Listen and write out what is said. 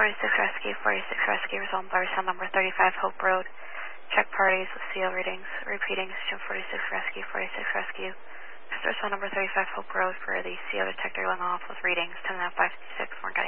46 Rescue, resolved by cell number 35 Hope Road. Check parties with CO readings. Repeating, Station 46 Rescue. Master cell number 35 Hope Road for the CO detector going off with readings 10.556. We're getting